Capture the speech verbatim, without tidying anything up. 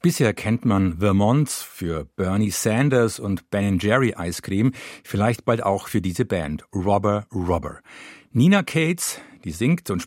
Bisher kennt man Vermont für Bernie Sanders und Ben and Jerry Eiscreme, vielleicht bald auch für diese Band Rubber Rubber. Nina Cates, die singt und